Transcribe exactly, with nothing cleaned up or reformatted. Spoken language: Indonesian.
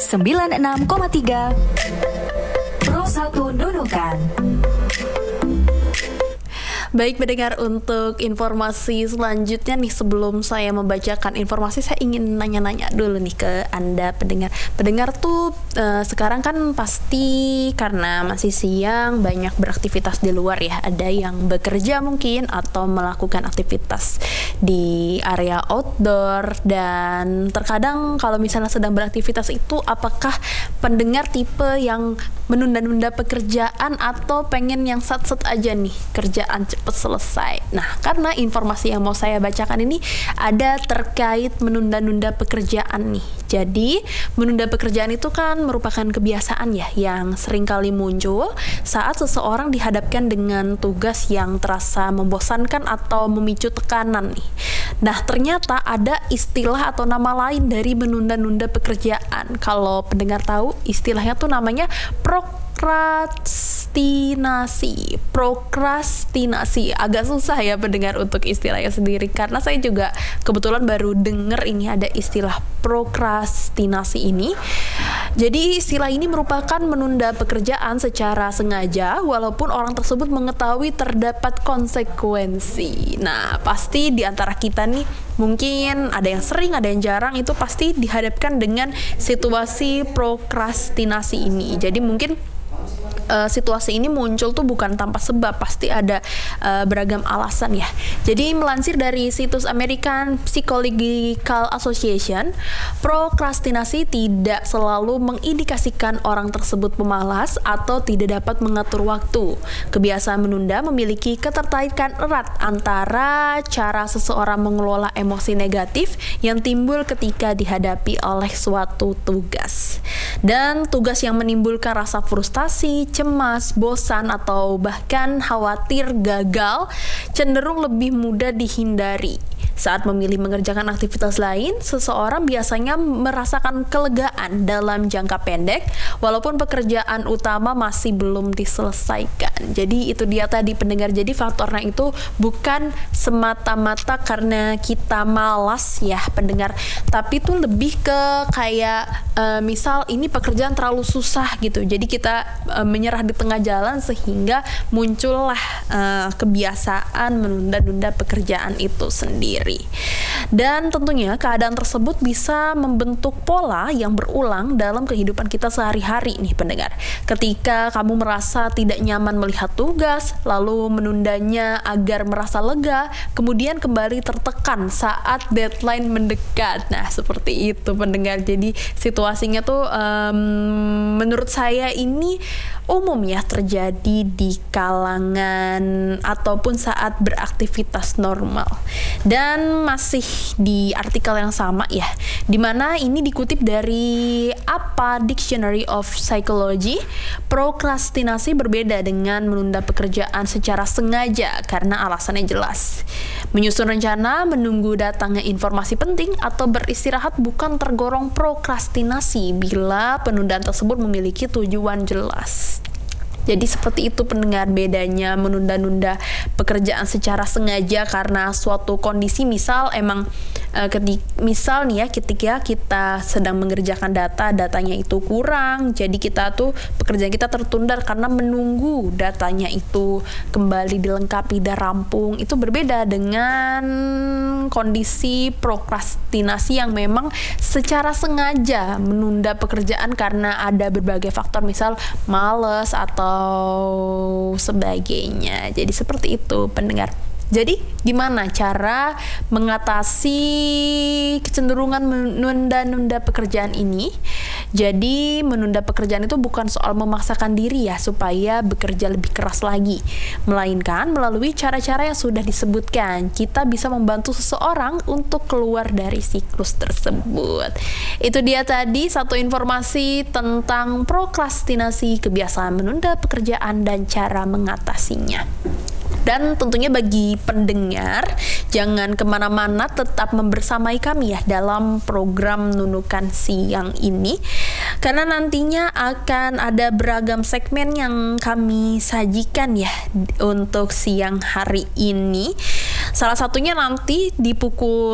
sembilan enam koma tiga Pro satu Nunukan. Baik pendengar, untuk informasi selanjutnya nih, sebelum saya membacakan informasi, saya ingin nanya-nanya dulu nih ke Anda pendengar. Pendengar tuh uh, sekarang kan pasti karena masih siang banyak beraktivitas di luar ya. Ada yang bekerja mungkin atau melakukan aktivitas di area outdoor, dan terkadang kalau misalnya sedang beraktivitas itu, apakah pendengar tipe yang menunda-nunda pekerjaan atau pengen yang sat-set aja nih kerjaan cepet selesai? Nah, karena informasi yang mau saya bacakan ini ada terkait menunda-nunda pekerjaan nih. Jadi, menunda pekerjaan itu kan merupakan kebiasaan ya yang seringkali muncul saat seseorang dihadapkan dengan tugas yang terasa membosankan atau memicu tekanan nih. Nah, ternyata ada istilah atau nama lain dari menunda-nunda pekerjaan. Kalau pendengar tahu, istilahnya tuh namanya prokrastinasi. Prokrastinasi agak susah ya pendengar untuk istilahnya sendiri, karena saya juga kebetulan baru dengar ini ada istilah prokrastinasi ini. Jadi istilah ini merupakan menunda pekerjaan secara sengaja walaupun orang tersebut mengetahui terdapat konsekuensi. Nah, pasti di antara kita nih, mungkin ada yang sering, ada yang jarang, itu pasti dihadapkan dengan situasi prokrastinasi ini. Jadi mungkin Uh, situasi ini muncul tuh bukan tanpa sebab, pasti ada uh, beragam alasan ya. Jadi melansir dari situs American Psychological Association, prokrastinasi tidak selalu mengindikasikan orang tersebut pemalas atau tidak dapat mengatur waktu. Kebiasaan menunda memiliki keterkaitan erat antara cara seseorang mengelola emosi negatif yang timbul ketika dihadapi oleh suatu tugas, dan tugas yang menimbulkan rasa frustasi, cemas, bosan, atau bahkan khawatir gagal cenderung lebih mudah dihindari. Saat memilih mengerjakan aktivitas lain, seseorang biasanya merasakan kelegaan dalam jangka pendek walaupun pekerjaan utama masih belum diselesaikan. Jadi itu dia tadi pendengar, jadi faktornya itu bukan semata-mata karena kita malas ya pendengar, tapi itu lebih ke kayak uh, misal ini pekerjaan terlalu susah gitu, jadi kita uh, menyerah di tengah jalan sehingga muncullah uh, kebiasaan menunda-nunda pekerjaan itu sendiri. Dan tentunya keadaan tersebut bisa membentuk pola yang berulang dalam kehidupan kita sehari-hari nih pendengar. Ketika kamu merasa tidak nyaman melihat tugas, lalu menundanya agar merasa lega, kemudian kembali tertekan saat deadline mendekat. Nah, seperti itu pendengar. Jadi situasinya tuh um, menurut saya ini umum ya terjadi di kalangan ataupun saat beraktivitas normal. Dan masih di artikel yang sama ya, dimana ini dikutip dari apa Dictionary of Psychology, prokrastinasi berbeda dengan menunda pekerjaan secara sengaja karena alasannya jelas. Menyusun rencana, menunggu datangnya informasi penting, atau beristirahat bukan tergolong prokrastinasi bila penundaan tersebut memiliki tujuan jelas. Jadi seperti itu pendengar bedanya menunda-nunda pekerjaan secara sengaja karena suatu kondisi, misal emang uh, ketik, misal nih ya ketika kita sedang mengerjakan data, datanya itu kurang, jadi kita tuh pekerjaan kita tertunda karena menunggu datanya itu kembali dilengkapi dan rampung. Itu berbeda dengan kondisi prokrastinasi yang memang secara sengaja menunda pekerjaan karena ada berbagai faktor, misal males atau sebagainya. Jadi seperti itu pendengar. Jadi gimana cara mengatasi kecenderungan menunda-nunda pekerjaan ini? Jadi menunda pekerjaan itu bukan soal memaksakan diri ya supaya bekerja lebih keras lagi, melainkan melalui cara-cara yang sudah disebutkan kita bisa membantu seseorang untuk keluar dari siklus tersebut. Itu dia tadi satu informasi tentang prokrastinasi, kebiasaan menunda pekerjaan dan cara mengatasinya. Dan tentunya bagi pendengar, jangan kemana-mana, tetap membersamai kami ya dalam program Nunukan Siang ini, karena nantinya akan ada beragam segmen yang kami sajikan ya untuk siang hari ini. Salah satunya nanti di pukul